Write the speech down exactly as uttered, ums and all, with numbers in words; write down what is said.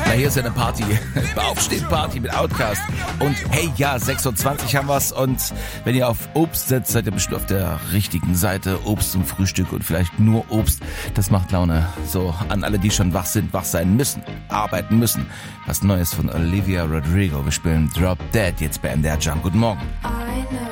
Na, hier ist ja eine Party. Aufstehen-Party mit Outkast. Und hey, ja, sechs Uhr zwanzig haben wir's. Und wenn ihr auf Obst setzt, seid ihr bestimmt auf der richtigen Seite. Obst zum Frühstück und vielleicht nur Obst. Das macht Laune. So, an alle, die schon wach sind, wach sein müssen, arbeiten müssen. Was Neues von Olivia Rodrigo. Wir spielen Drop Dead jetzt bei M D R Jump. Guten Morgen.